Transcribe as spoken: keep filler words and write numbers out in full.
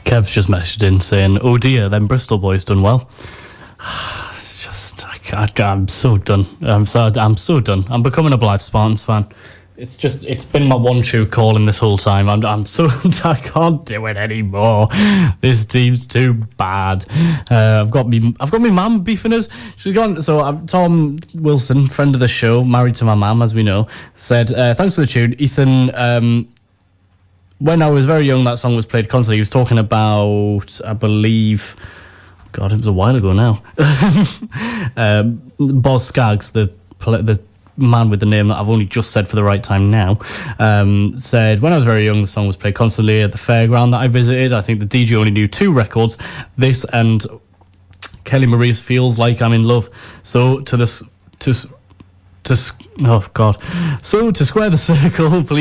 Kev's just messaged in saying, "Oh dear, them Bristol boys done well." It's just, I can't, I'm so done. I'm so, I'm so done. I'm becoming a Blythe Spartans fan. It's just, it's been my one true calling this whole time. I'm, I'm so, I can't do it anymore. This team's too bad. Uh, I've got me, I've got my mum beefing us. She's gone. So uh, Tom Wilson, friend of the show, married to my mum, as we know, said, uh, "Thanks for the tune, Ethan. Um, when I was very young, that song was played constantly." He was talking about, I believe, God, it was a while ago now. um, Boz Scaggs, the the. man with the name that I've only just said for the right time now, um, said, "When I was very young, the song was played constantly at the fairground that I visited. I think the D J only knew two records, this and Kelly Marie's Feels Like I'm in Love. So to this, to, to, oh God. So to square the circle, please